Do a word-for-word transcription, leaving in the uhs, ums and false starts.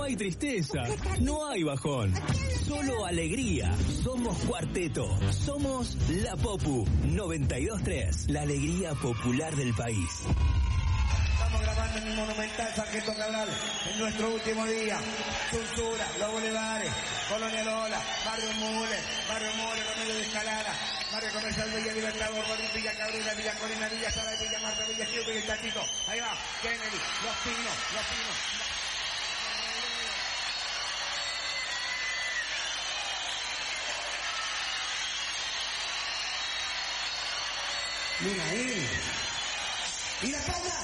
hay tristeza, no hay bajón, solo alegría. Somos Cuarteto, somos La Popu noventa y dos tres, la alegría popular del país. Estamos grabando en el Monumental Sargento Cabral, en nuestro último día. Censura, Los Bulevares, Colonia Lola, Barrio Mule, Barrio Mule, Remedio de Escalada, Barrio Comercial Villa Libertador, Barrio Villa Cabrera, Villa Colina, Villa Sala, Villa Marta, Villa Chico y el Tatito. Ahí va, Kennedy, Los Pinos, Los Pinos. Mira ahí. ¿Y la palma?